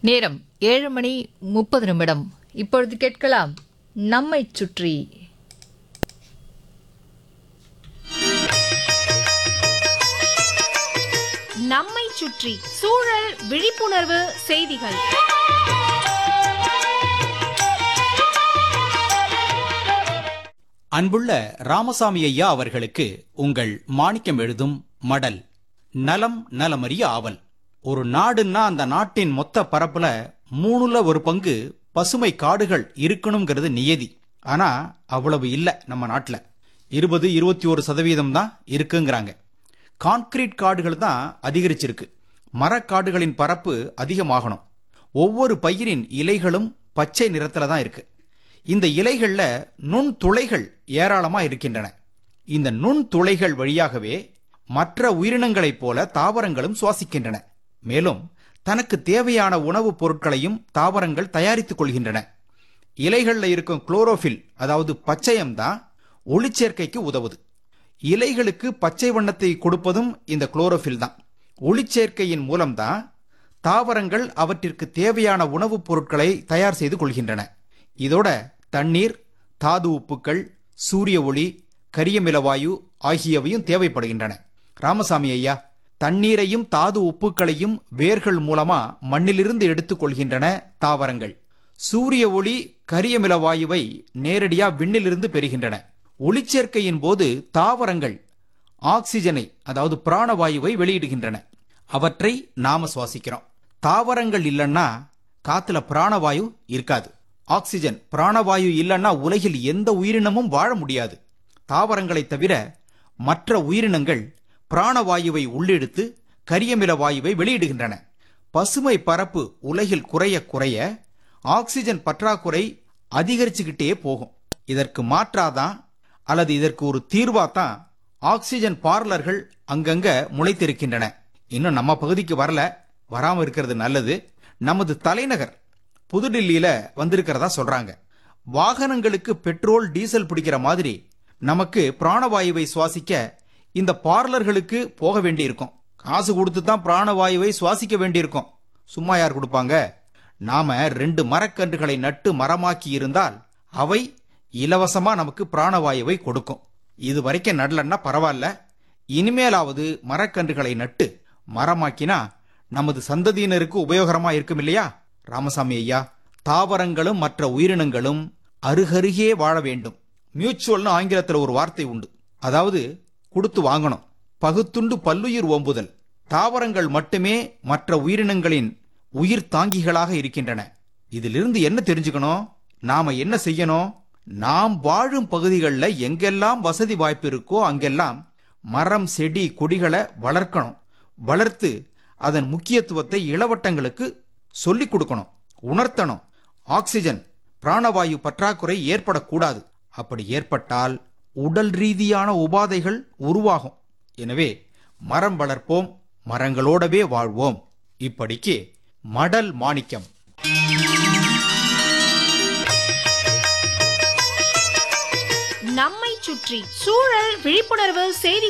நேரம் 7:30. இப்பொழுது கேட்கலாம் நம்மைச் சுற்றி. நம்மை சுற்றி சூழல் விழிப்புணர்வு செய்திகள். அன்புள்ள ராமசாமி ஐயா அவர்களுக்கு உங்கள் மாணிக்கம் எழுதும் மடல். நலம் நலமறிய ஆவல். ஒரு நாடுன்னா அந்த நாட்டின் மொத்த பரப்புல 1/3 பசுமை காடுகள் இருக்கணுங்கிறது நியதி. ஆனா அவ்வளவு இல்ல நம்ம நாட்டுல. 20-21% தான் இருக்குங்கிறாங்க. கான்கிரீட் காடுகள் தான் அதிகரிச்சிருக்கு. மரக்காடுகளின் பரப்பு அதிகமாகணும். ஒவ்வொரு பயிரின் இலைகளும் பச்சை நிறத்துல தான் இருக்கு. இந்த இலைகள்ல நுண்துளைகள் ஏராளமா இருக்கின்றன. இந்த நுண்துளைகள் வழியாகவே மற்ற உயிரினங்களைப் போல தாவரங்களும் சுவாசிக்கின்றன. மேலும் தனக்கு தேவையான உணவுப் பொருட்களையும் தாவரங்கள் தயாரித்துக் கொள்கின்றன. இலைகள்ல இருக்கும் குளோரோஃபில், அதாவது பச்சையம் தான் ஒளிச்சேர்க்கைக்கு உதவுது. இலைகளுக்கு பச்சை வண்ணத்தை கொடுப்பதும் இந்த குளோரோஃபில் தான். ஒளிச்சேர்க்கையின் மூலம்தான் தாவரங்கள் அவற்றிற்கு தேவையான உணவுப் பொருட்களை தயார் செய்து கொள்கின்றன. இதோட தண்ணீர், தாது உப்புக்கள், சூரிய ஒளி, கரியமிலவாயு ஆகியவையும் தேவைப்படுகின்றன. ராமசாமி ஐயா, தண்ணீரையும் தாது உப்புக்களையும் வேர்கள் மூலமா மண்ணிலிருந்து எடுத்துக் கொள்கின்றன தாவரங்கள். சூரிய ஒளி, கரியமிலவாயுவை நேரடியா விண்ணிலிருந்து பெறுகின்றன. ஒளிச்சேர்க்கையின் போது தாவரங்கள் ஆக்சிஜனை, அதாவது பிராணவாயுவை வெளியிடுகின்றன. அவற்றை நாம சுவாசிக்கிறோம். தாவரங்கள் இல்லைன்னா காத்துல பிராணவாயு இருக்காது. ஆக்சிஜன், பிராணவாயு இல்லைன்னா உலகில் எந்த உயிரினமும் வாழ முடியாது. தாவரங்களை தவிர மற்ற உயிரினங்கள் பிராணவாயுவை உள்ளெடுத்து கரியமில வாயுவை வெளியிடுகின்றன. பசுமை பரப்பு உலகில் குறைய குறைய ஆக்சிஜன் பற்றாக்குறை அதிகரிச்சுக்கிட்டே போகும். இதற்கு மாற்றாதான் அல்லது இதற்கு ஒரு தீர்வாதான் ஆக்சிஜன் பார்லர்கள் அங்கங்க முளைத்திருக்கின்றன. இன்னும் நம்ம பகுதிக்கு வராம இருக்கிறது நல்லது. நமது தலைநகர் புதுடில்லியில வந்திருக்கிறதா சொல்றாங்க. வாகனங்களுக்கு பெட்ரோல், டீசல் பிடிக்கிற மாதிரி நமக்கு பிராணவாயுவை சுவாசிக்க இந்த பார்லர்களுக்கு போக வேண்டியிருக்கும். காசு கொடுத்து தான் பிராணவாயுவை சுவாசிக்க வேண்டியிருக்கும். சும்மா யார் கொடுப்பாங்க? நாம 2 மரக்கன்றுகளை நட்டு மரமாக்கி இருந்தால் அவை இலவசமா நமக்கு பிராணவாயுவை கொடுக்கும். இது வரைக்கும் நடலன்னா பரவாயில்ல. இனிமேலாவது மரக்கன்றுகளை நட்டு மரமாக்கினா நமது சந்ததியினருக்கு உபயோகரமா இருக்கும் இல்லையா? ராமசாமி ஐயா, தாவரங்களும் மற்ற உயிரினங்களும் அருகருகே வாழ வேண்டும். மியூச்சுவல்னு ஆங்கிலத்தில் ஒரு வார்த்தை உண்டு. அதாவது கொடுத்து வாங்கணும். பகுத்துண்டு பல்லுயிர் ஓம்புதல். தாவரங்கள் மட்டுமே மற்ற உயிரினங்களின் உயிர் தாங்கிகளாக இருக்கின்றன. இதிலிருந்து என்ன தெரிஞ்சுக்கணும்? நாம என்ன செய்யணும்? நாம் வாழும் பகுதிகளில் எங்கெல்லாம் வசதி வாய்ப்பு இருக்கோ அங்கெல்லாம் மரம், செடி, கொடிகளை வளர்க்கணும். வளர்த்து அதன் முக்கியத்துவத்தை இளவட்டங்களுக்கு சொல்லிக் கொடுக்கணும், உணர்த்தணும். ஆக்சிஜன், பிராணவாயு பற்றாக்குறை ஏற்படக்கூடாது. அப்படி ஏற்பட்டால் உடல் ரீதியான உபாதைகள் உருவாகும். எனவே மரம் வளர்ப்போம், மரங்களோடவே வாழ்வோம். இப்படிக்கு மடல் மாணிக்கம். நம்மை சுற்றி சூழல் விழிப்புணர்வு செய்திகள்.